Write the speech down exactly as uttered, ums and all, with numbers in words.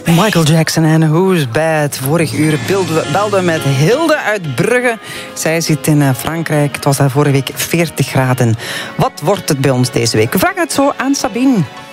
Michael Jackson en Who's Bad. Vorig uur belden we met Hilde uit Brugge. Zij zit in Frankrijk. Het was daar vorige week veertig graden. Wat wordt het bij ons deze week? We vragen het zo aan Sabine.